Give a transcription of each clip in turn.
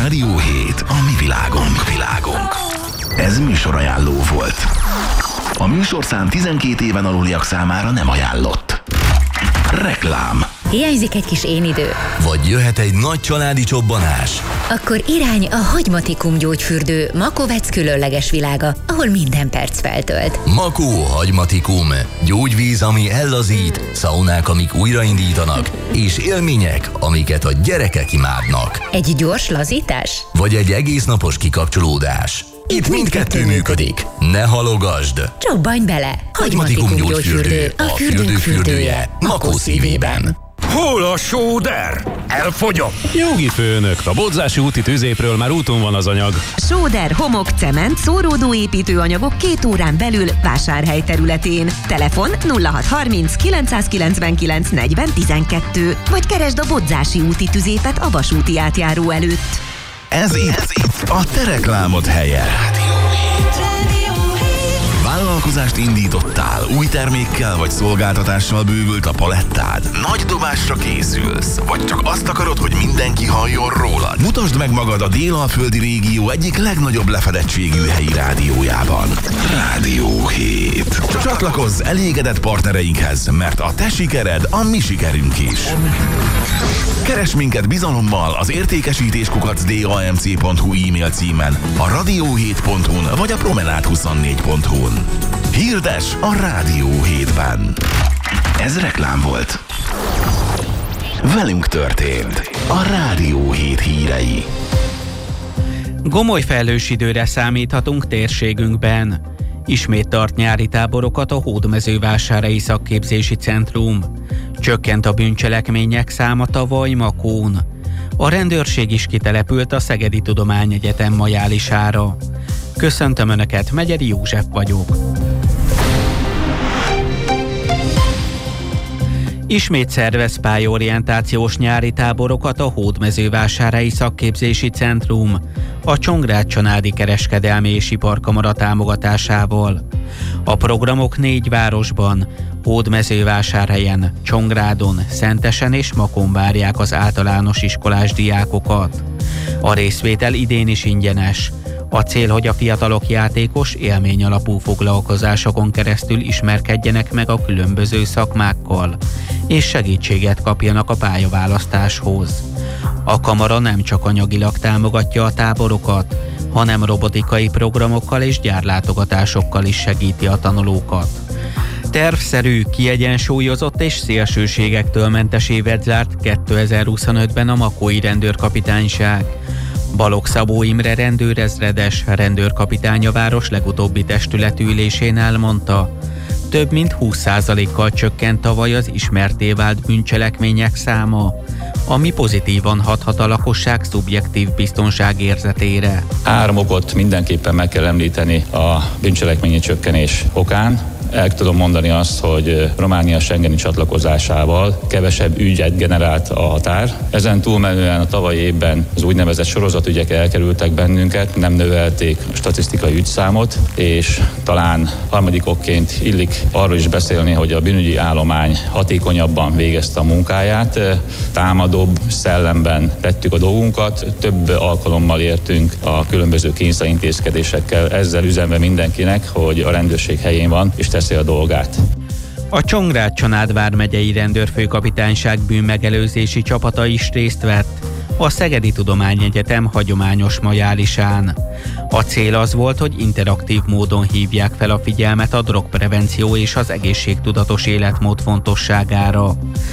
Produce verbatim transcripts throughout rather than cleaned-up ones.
Rádió hét, a mi világunk. világunk. Ez műsorajánló volt. A műsorszám tizenkét éven aluliak számára nem ajánlott. Reklám. Hiányzik egy kis énidő? Vagy jöhet egy nagy családi csobbanás? Akkor irány a Hagymatikum gyógyfürdő Makovec különleges világa, ahol minden perc feltölt. Makó Hagymatikum. Gyógyvíz, ami ellazít, szaunák, amik újraindítanak, és élmények, amiket a gyerekek imádnak. Egy gyors lazítás? Vagy egy egész napos kikapcsolódás. Itt mindkettő működik. Ne halogasd! Csobbanj bele! Hagymatikum gyógyfürdő, a fürdők fürdője, Makó szívében. Hol a sóder? Elfogyott! Jogi főnök, a Bodzási úti tüzépről már úton van az anyag. Sóder, homok, cement, szóródó építőanyagok két órán belül Vásárhely területén. Telefon nulla hat harminc kilencszázkilencvenkilenc negyven tizenkettő, vagy keresd a Bodzási úti tüzépet a vasúti átjáró előtt. Ez itt, ez itt a te reklámod helye. Vállalkozást indítottál, új termékkel vagy szolgáltatással bővült a palettád, nagy dobásra készülsz, vagy csak azt akarod, hogy mindenki halljon rólad. Mutasd meg magad a Dél-Alföldi régió egyik legnagyobb lefedettségű helyi rádiójában. Rádió hét. Csatlakozz elégedett partnereinkhez, mert a te sikered a mi sikerünk is. Keres minket bizalommal az értékesítés kukac d a m c pont hu e-mail címen, a radio hét pont hu-n vagy a promenád huszonnégy pont hu-n. Hirdes a Rádió hétben. Ez reklám volt. Velünk történt a Rádió hét hírei. Gomoly felhős időre számíthatunk térségünkben. Ismét tart nyári táborokat a Hódmezővásárhelyi Szakképzési Centrum. Csökkent a bűncselekmények száma tavaly Makón. A rendőrség is kitelepült a Szegedi Tudományegyetem majálisára. Köszöntöm Önöket, Megyeri József vagyok. Ismét szervez pályaorientációs nyári táborokat a Hódmezővásárhelyi Szakképzési Centrum a Csongrád-Csanádi Kereskedelmi és Iparkamara támogatásával. A programok négy városban, Hódmezővásárhelyen, Csongrádon, Szentesen és Makón várják az általános iskolás diákokat. A részvétel idén is ingyenes. A cél, hogy a fiatalok játékos, élményalapú foglalkozásokon keresztül ismerkedjenek meg a különböző szakmákkal, és segítséget kapjanak a pályaválasztáshoz. A kamara nem csak anyagilag támogatja a táborokat, hanem robotikai programokkal és gyárlátogatásokkal is segíti a tanulókat. Tervszerű, kiegyensúlyozott és szélsőségektől mentes évet zárt kétezer-huszonötben a makói rendőrkapitányság. Balogh Szabó Imre rendőrezredes, rendőrkapitány a város legutóbbi testületülésén elmondta, több mint húsz százalékkal csökkent tavaly az ismertté vált bűncselekmények száma, ami pozitívan hathat a lakosság szubjektív biztonságérzetére. Három okot mindenképpen meg kell említeni a bűncselekményi csökkenés okán. El tudom mondani azt, hogy Románia schengeni csatlakozásával kevesebb ügyet generált a határ. Ezen túlmenően a tavalyi évben az úgynevezett sorozatügyek elkerültek bennünket, nem növelték a statisztikai ügyszámot, és talán harmadik okként illik arról is beszélni, hogy a bűnügyi állomány hatékonyabban végezte a munkáját, támadóbb szellemben tettük a dolgunkat, több alkalommal értünk a különböző kényszerintézkedésekkel, ezzel üzenve mindenkinek, hogy a rendőrség helyén van, és teszi a dolgát. A Csongrád-Csanád vármegyei rendőrfőkapitányság bűnmegelőzési csapata is részt vett a Szegedi Tudományegyetem hagyományos majálisán. A cél az volt, hogy interaktív módon hívják fel a figyelmet a drogprevenció és az egészségtudatos életmód fontosságára.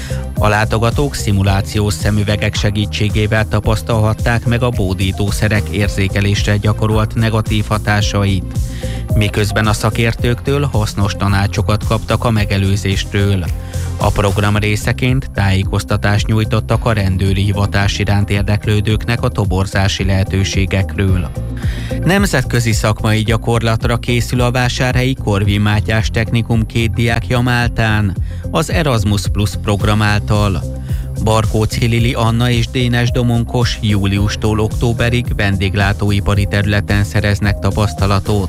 A látogatók szimulációs szemüvegek segítségével tapasztalhatták meg a bódítószerek érzékelésre gyakorolt negatív hatásait, miközben a szakértőktől hasznos tanácsokat kaptak a megelőzésről. A program részeként tájékoztatást nyújtottak a rendőri hivatás iránt érdeklődőknek a toborzási lehetőségekről. Nemzetközi szakmai gyakorlatra készül a vásárhelyi Korvin Mátyás Technikum két diákja Máltán, az Erasmus Plus program által. Barkóczy Lili Anna és Dénes Domonkos júliustól októberig vendéglátóipari területen szereznek tapasztalatot.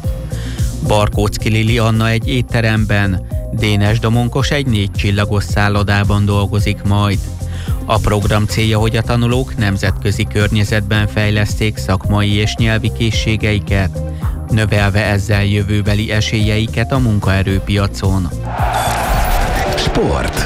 Barkóczy Lili Anna egy étteremben, Dénes Domonkos egy négy csillagos szállodában dolgozik majd. A program célja, hogy a tanulók nemzetközi környezetben fejleszték szakmai és nyelvi készségeiket, növelve ezzel jövőbeli esélyeiket a munkaerőpiacon. Sport.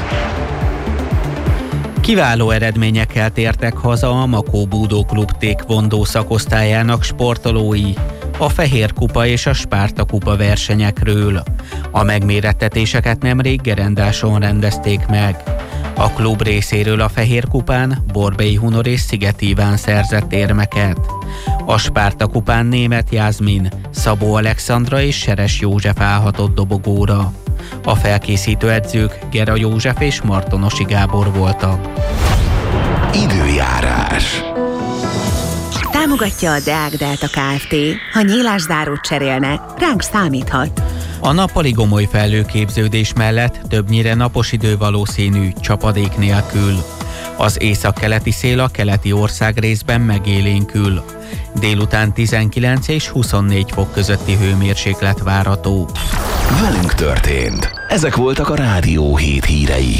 Kiváló eredményekkel tértek haza a Makó Búdó Klub taekwondo szakosztályának sportolói a Fehér Kupa és a Spárta Kupa versenyekről. A megmérettetéseket nemrég Gerendáson rendezték meg. A klub részéről a Fehér Kupán Borbély Hunor és Szigeti Iván szerzett érmeket. A Spárta Kupán Németh Jászmin, Szabó Alexandra és Seres József állhatott dobogóra. A felkészítő edzők Gera József és Martonosi Gábor voltak. Időjárás. Támogatja a Deák Delta Kft. Ha nyílászárót cserélne, ránk számíthat. A nappali gomoly felhőképződés mellett többnyire napos idő valószínű, csapadék nélkül. Az északkeleti szél a keleti országrészben megélénkül. Délután tizenkilenc és huszonnégy fok közötti hőmérséklet várható. Velünk történt. Ezek voltak a Rádió hét hírei.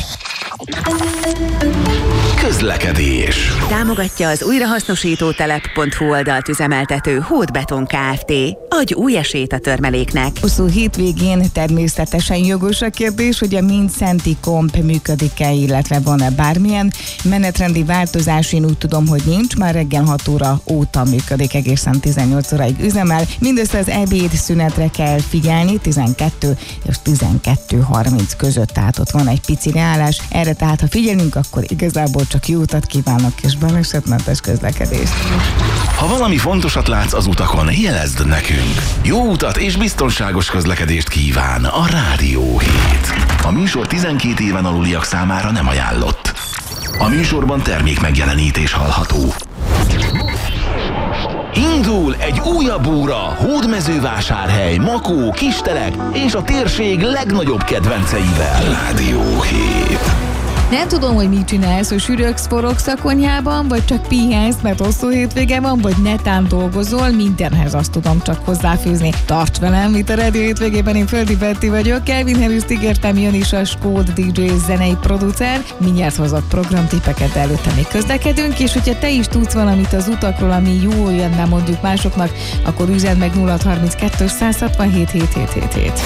Közlekedés. Támogatja az újrahasznosítótelep pont hu oldalt üzemeltető Hódbeton Kft. Adj új esélyt a törmeléknek. Hosszú hétvégén természetesen jogos a kérdés, hogy a Mindszenti Komp működik-e, illetve van-e bármilyen menetrendi változás. Én úgy tudom, hogy nincs, már reggel hat óra óta működik, egészen tizennyolc óráig üzemel. Mindössze az ebéd szünetre kell figyelni, tizenkettő és tizenkettő harminc között, tehát ott van egy pici leállás. Erre tehát, ha figyelünk, akkor igazából csak jó utat kívánok és balesetmentes közlekedést. Ha valami fontosat látsz az utakon, jelezd nekünk. Jó utat és biztonságos közlekedést kíván a Rádió hét. A műsor tizenkét éven aluliak számára nem ajánlott. A műsorban termék megjelenítés hallható. Indul egy újabb óra Hódmezővásárhely, Makó, Kistelek és a térség legnagyobb kedvenceivel. Rádió hét. Nem tudom, hogy mit csinálsz, hogy sürögsz, forogsz a konyhában, vagy csak pihensz, mert hosszú hétvége van, vagy netán dolgozol, mindenhez azt tudom csak hozzáfűzni. Tarts velem, itt a Rádió hétvégében, én Földi Betti vagyok, Kelvin Harris-t ígértem, jön is a Skód dé dzsé zenei producer, mindjárt hozott programtippeket, de előtte még közlekedünk, és hogyha te is tudsz valamit az utakról, ami jó jönne mondjuk másoknak, akkor üzend meg nulla harminckettő százhatvanhét hét hét hét hét.